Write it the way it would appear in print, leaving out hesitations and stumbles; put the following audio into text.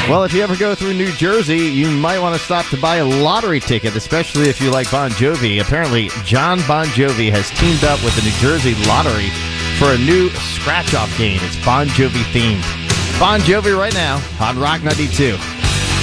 Well, if you ever go through New Jersey, you might want to stop to buy a lottery ticket, especially if you like Bon Jovi. Apparently, John Bon Jovi has teamed up with the New Jersey Lottery for a new scratch-off game. It's Bon Jovi themed. Bon Jovi right now on Rock 92.